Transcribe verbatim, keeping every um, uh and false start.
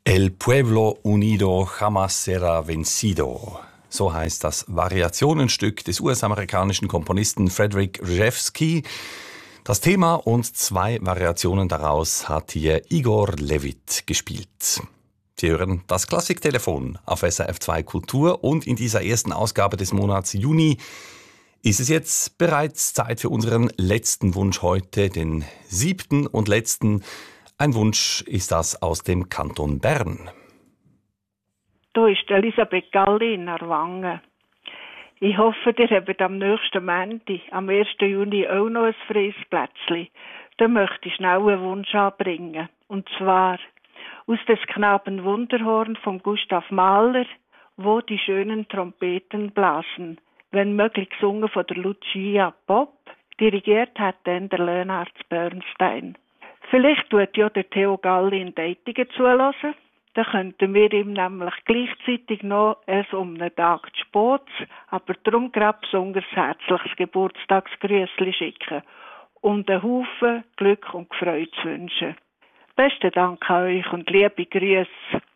El pueblo unido jamás será vencido. So heißt das Variationenstück des U S-amerikanischen Komponisten Frederick Rzewski. Das Thema und zwei Variationen daraus hat hier Igor Levit gespielt. Sie hören das Klassiktelefon auf S R F zwei Kultur und in dieser ersten Ausgabe des Monats Juni ist es jetzt bereits Zeit für unseren letzten Wunsch heute, den siebten und letzten. Ein Wunsch ist das aus dem Kanton Bern. Da ist Elisabeth Galli in Aarwangen. Ich hoffe, ihr habt am nächsten Montag, am ersten Juni, auch noch ein freies Plätzchen. Da möchte ich schnell einen Wunsch anbringen. Und zwar aus des Knaben Wunderhorn von Gustav Mahler, wo die schönen Trompeten blasen. Wenn möglich gesungen von der Lucia Popp. Dirigiert hat dann der Leonard Bernstein. Vielleicht tut ja der Theo Galli in Deitigen zulassen. Dann könnten wir ihm nämlich gleichzeitig noch es um einen Tag zu spät, aber darum gerade besonders herzliches Geburtstagsgrüßli schicken und einen Haufen Glück und Freude zu wünschen. Besten Dank an euch und liebe Grüße.